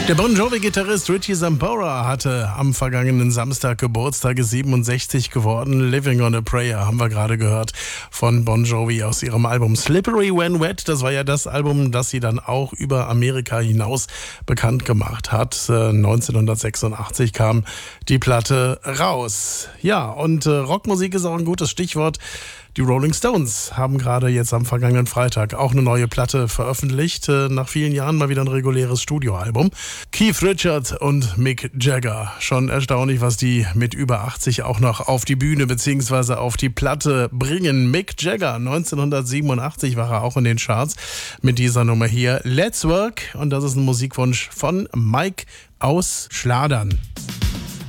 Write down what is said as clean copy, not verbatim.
Der Bon Jovi-Gitarrist Richie Sambora hatte am vergangenen Samstag Geburtstag, ist 67 geworden. Living on a Prayer haben wir gerade gehört von Bon Jovi aus ihrem Album Slippery When Wet. Das war ja das Album, das sie dann auch über Amerika hinaus bekannt gemacht hat. 1986 kam die Platte raus. Ja, und Rockmusik ist auch ein gutes Stichwort. Die Rolling Stones haben gerade jetzt am vergangenen Freitag auch eine neue Platte veröffentlicht. Nach vielen Jahren mal wieder ein reguläres Studioalbum. Keith Richards und Mick Jagger. Schon erstaunlich, was die mit über 80 auch noch auf die Bühne bzw. auf die Platte bringen. Mick Jagger, 1987 war er auch in den Charts mit dieser Nummer hier. Let's Work. Und das ist ein Musikwunsch von Mike aus Schladern.